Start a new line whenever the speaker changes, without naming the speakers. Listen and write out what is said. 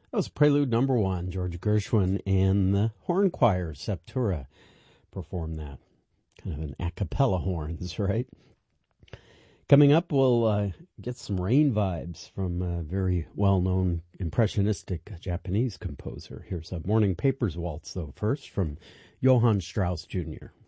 That was Prelude Number 1. George Gershwin and the Horn Choir, Septura, performed that. Kind of an a cappella horns, right? Coming up, we'll get some rain vibes from a very well-known impressionistic Japanese composer. Here's a Morning Papers waltz, though, first from Johann Strauss Jr.